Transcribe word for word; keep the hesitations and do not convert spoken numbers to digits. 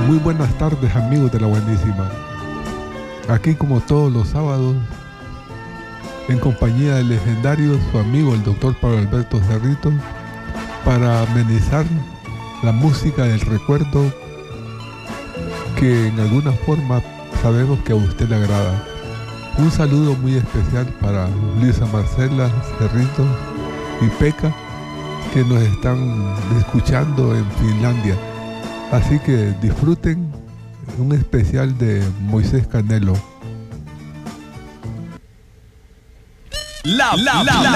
Muy buenas tardes, amigos de la buenísima. Aquí como todos los sábados, en compañía del legendario su amigo el doctor Pablo Alberto Cerrito, para amenizar la música del recuerdo que en alguna forma sabemos que a usted le agrada. Un saludo muy especial para Luisa Marcela Cerrito y Peca, que nos están escuchando en Finlandia. Así que disfruten un especial de Moisés Canelo. La, la, la,